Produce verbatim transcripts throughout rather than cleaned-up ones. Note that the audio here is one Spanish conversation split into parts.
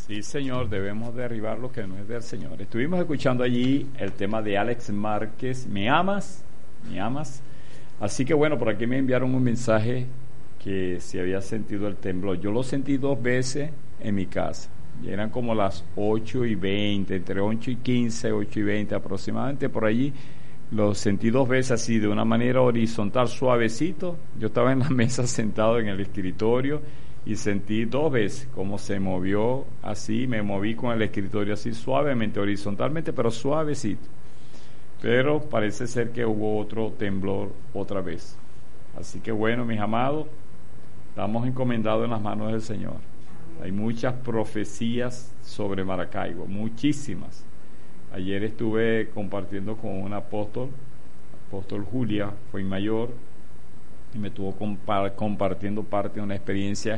Sí, señor, debemos derribar lo que no es del Señor. Estuvimos escuchando allí el tema de Alex Márquez, ¿me amas? ¿Me amas? Así que bueno, por aquí me enviaron un mensaje que se había sentido el temblor. Yo lo sentí dos veces en mi casa. Y eran como las ocho y veinte, entre ocho y quince, ocho y veinte aproximadamente, por allí. Lo sentí dos veces así, de una manera horizontal, suavecito. Yo estaba en la mesa sentado en el escritorio y sentí dos veces cómo se movió así, me moví con el escritorio así suavemente, horizontalmente, pero suavecito. Pero parece ser que hubo otro temblor otra vez. Así que bueno, mis amados, estamos encomendados en las manos del Señor. Hay muchas profecías sobre Maracaibo, muchísimas. Ayer estuve compartiendo con un apóstol, apóstol Julia, fue mayor, y me estuvo compa- compartiendo parte de una experiencia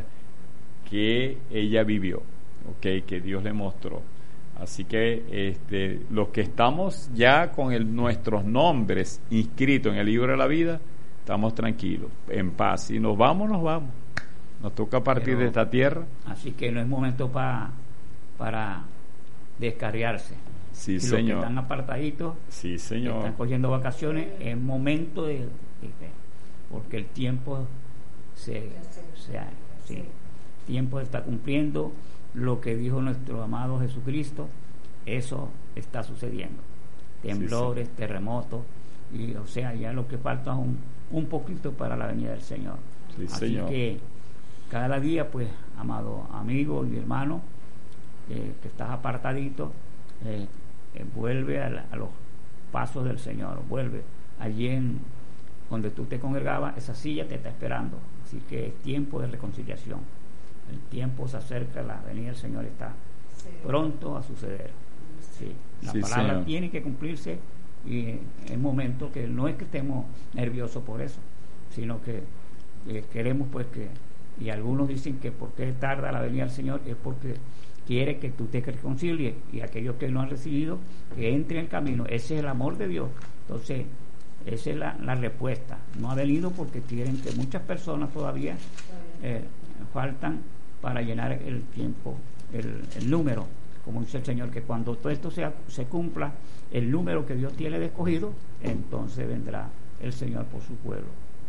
que ella vivió, okay, que Dios le mostró. Así que este, los que estamos ya con el, nuestros nombres inscritos en el libro de la vida, estamos tranquilos, en paz. Si nos vamos, nos vamos. Nos toca partir Pero, de esta tierra. Así que no es momento pa, para descarriarse. Sí, si señor. Los que están apartaditos, sí, señor. Que están cogiendo vacaciones, es momento de, de, de porque el tiempo se, se sí, tiempo está cumpliendo lo que dijo nuestro amado Jesucristo. Eso está sucediendo. Temblores, sí, sí. terremotos, y o sea, ya lo que falta es un, un poquito para la venida del Señor. Sí, Así señor. que cada día, pues, amado amigo y hermano, eh, que estás apartadito, eh, eh, vuelve a, la, a los pasos del Señor, vuelve allí en donde tú te congregabas, esa silla te está esperando. Así que es tiempo de reconciliación. El tiempo se acerca, la venida del Señor está sí. pronto a suceder. Sí, la sí, palabra señor. tiene que cumplirse, y es momento que no es que estemos nerviosos por eso, sino que eh, queremos pues que, y algunos dicen que por qué tarda la venida del Señor, es porque quiere que tú te reconcilies, y aquellos que no han recibido, que entren en el camino. Ese es el amor de Dios. Entonces, esa es la, la respuesta. No ha venido porque quieren que muchas personas todavía eh, faltan para llenar el tiempo, el, el número, como dice el Señor, que cuando todo esto sea, se cumpla, el número que Dios tiene de escogido, entonces vendrá el Señor por su pueblo.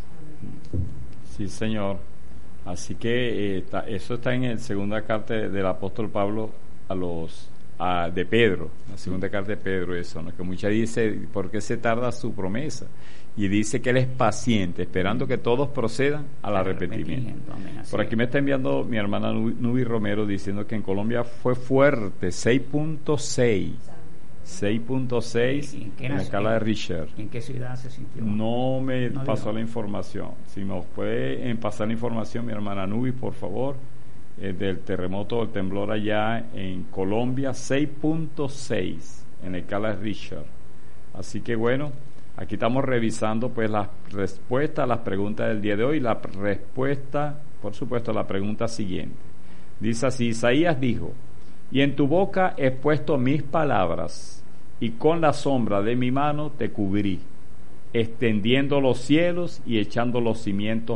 Sí, Señor. Así que eh, está, eso está en la segunda carta del apóstol Pablo a los a, de Pedro, la segunda carta de Pedro, eso, ¿no? Que muchas dice, ¿por qué se tarda su promesa? Y dice que él es paciente, esperando que todos procedan al arrepentimiento. Por aquí me está enviando mi hermana Nubi Romero diciendo que en Colombia fue fuerte, seis punto seis. seis punto seis en, en la escala de Richter. ¿En qué ciudad se sintió? No me no pasó digo. la información. Si nos puede pasar la información, mi hermana Nubi, por favor, eh, del terremoto, del temblor allá en Colombia, seis punto seis en la escala de Richter. Así que bueno, aquí estamos revisando pues las respuestas a las preguntas del día de hoy. La respuesta, por supuesto, a la pregunta siguiente. Dice así: Isaías dijo: y en tu boca he puesto mis palabras, y con la sombra de mi mano te cubrí, extendiendo los cielos y echando los cimientos